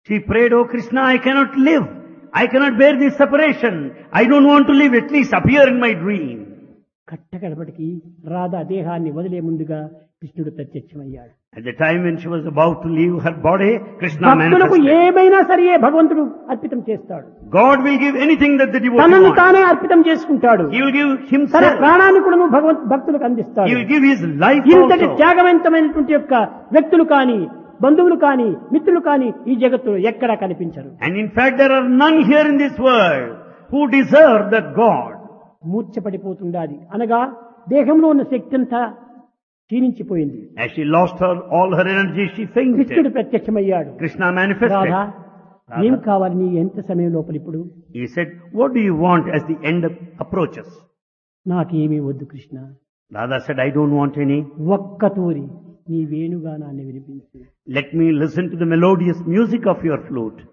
She prayed, "Oh Krishna, I cannot live. I cannot bear this separation. I don't want to live. At least appear in my dream." కట్టకడపటికి Radha దేహాన్ని వదిలే ముందుగా కృష్ణుడు ప్రత్యక్షమయ్యాడు. At the time when she was about to leave her body, Krishna భక్తులకు manifested. ఏమైనా సరే భగవంతుడు అర్పితం చేస్తాడు. God will give anything that the devotee తనను wants. తానే అర్పితం చేసుకుంటాడు. He will give తన himself. ప్రాణాన్ని కూడా భక్తులకు అందిస్తాడు. He will give his life ఇంతటి also. త్యాగవంతమైనటువంటి యొక్క వ్యక్తులు కానీ బంధువులు కానీ మిత్రులు కానీ ఈ జగత్తులో ఎక్కడా కనిపించరు. And in fact, there are none here in this world who deserve that God. మూర్ఛపడిపోతుండాది అనగా దేహంలో ఉన్న శక్తి అంతా క్షీణించిపోయింది. As she lost all her energy, she కృష్ణుడు fainted. ప్రత్యక్షమయ్యాడు. Krishna manifested. రాధా ఏం కావాలి నీ ఎంత సమయం లోపల ఇప్పుడు? He said, "What do you want as the end approaches?" నాకేమీ వద్దు Krishna, Radha said, "I don't want any. ఒక్క తూరి నీ వేణుగానాన్ని వినిపించు. Let me listen to the melodious music of your flute."